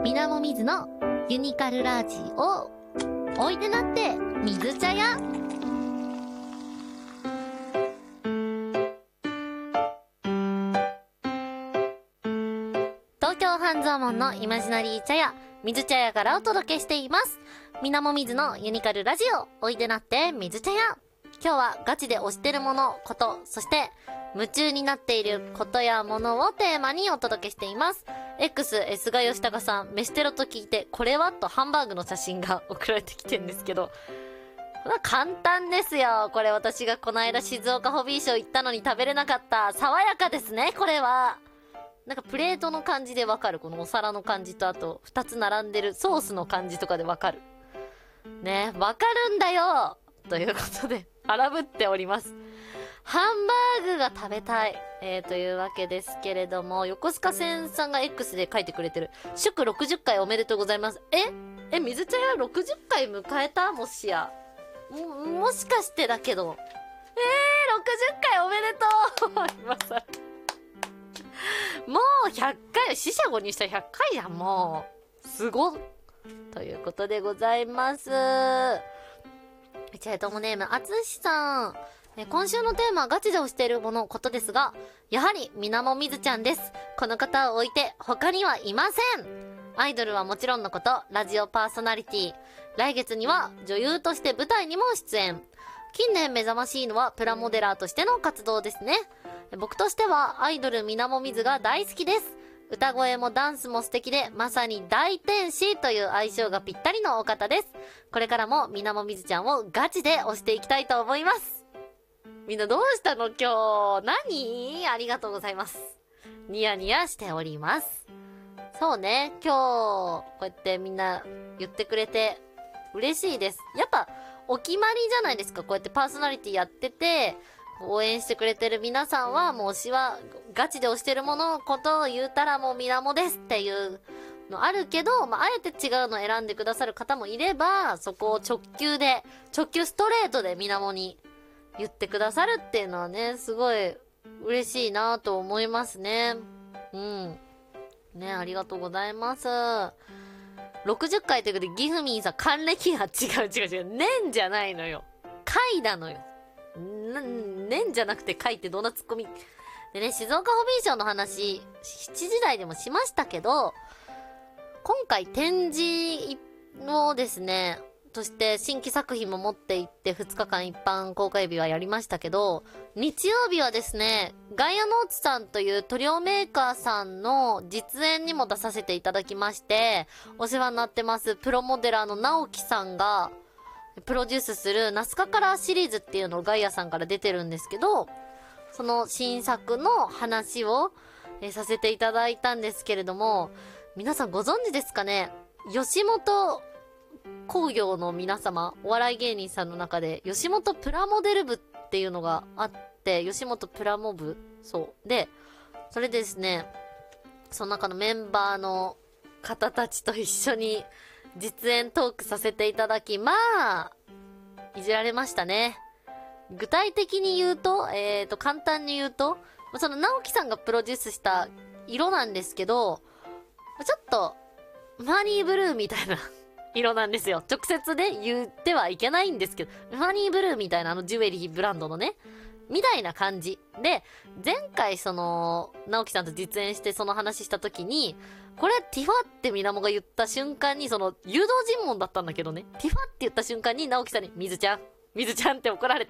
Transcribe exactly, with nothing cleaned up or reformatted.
みなもみずのユニカルラジオ。おいでなって水茶屋。東京半蔵門のイマジナリー茶屋、水茶屋からお届けしています。みなもみずのユニカルラジオ、おいでなって水茶屋。今日はガチで推してるもの、こと、そして夢中になっていることやものをテーマにお届けしています。X、S が吉高さん、飯テロと聞いて、これはとハンバーグの写真が送られてきてるんですけど、まあ簡単ですよ。これ私がこの間静岡ホビーショー行ったのに食べれなかった爽やかですね、これは。なんかプレートの感じでわかる。このお皿の感じと、あと二つ並んでるソースの感じとかでわかる。ね、わかるんだよということで、荒ぶっております。ハンバーグが食べたい。えー、というわけですけれども、横須賀線さんが X で書いてくれてる。祝ろくじゅっかいおめでとうございます。ええ、水茶屋ろくじゅっかい迎えた？もしや。も、もしかしてだけど。えー、ろくじゅっかいおめでとう今さ。もうひゃっかい、四捨五入したらひゃっかいじゃん、もう。すごっ。ということでございます。チャイトモネーム、あつしさん。え今週のテーマはガチで推しているもの、ことですが、やはり、みなもみずちゃんです。この方を置いて、他にはいません。アイドルはもちろんのこと、ラジオパーソナリティ。来月には女優として舞台にも出演。近年目覚ましいのはプラモデラーとしての活動ですね。僕としては、アイドルみなもみずが大好きです。歌声もダンスも素敵で、まさに大天使という相性がぴったりのお方です。これからもみなもみずちゃんをガチで推していきたいと思います。みんなどうしたの今日。何？ありがとうございます。ニヤニヤしております。そうね、今日、こうやってみんな言ってくれて嬉しいです。やっぱ、お決まりじゃないですか。こうやってパーソナリティやってて、応援してくれてる皆さんは、もう推しはガチで推してるものことを言うたらもうみなもですっていうのあるけど、まあ、あえて違うのを選んでくださる方もいれば、そこを直球で、直球ストレートでみなもに言ってくださるっていうのはね、すごい嬉しいなと思いますね。うん。ね、ありがとうございます。ろくじゅっかいということで、ギフミンさん、還暦が違う違う違う。年じゃないのよ。回なのよ。な、年じゃなくて回ってどんなツッコミ。でね、静岡ホビーショーの話、しちじ台でもしましたけど、今回展示をですね、として新規作品も持って行ってふつかかん一般公開日はやりましたけど、日曜日はですね、ガイアノーツさんという塗料メーカーさんの実演にも出させていただきまして、お世話になってますプロモデラーの直樹さんがプロデュースするナスカカラーシリーズっていうのをガイアさんから出てるんですけど、その新作の話をえさせていただいたんですけれども、皆さんご存知ですかね、吉本工業の皆様、お笑い芸人さんの中で吉本プラモデル部っていうのがあって、吉本プラモ部、そうで、それでですね、その中のメンバーの方たちと一緒に実演トークさせていただき、まあいじられましたね。具体的に言うと、えーと簡単に言うと、その直樹さんがプロデュースした色なんですけど、ちょっとマニーブルーみたいな色なんですよ。直接で言ってはいけないんですけど、マニーブルーみたいなあのジュエリーブランドのね、みたいな感じ。で、前回その、直樹さんと実演してその話した時に、これティファってみなもが言った瞬間に、その、誘導尋問だったんだけどね、ティファって言った瞬間に直樹さんに、水ちゃん、水ちゃんって怒られて、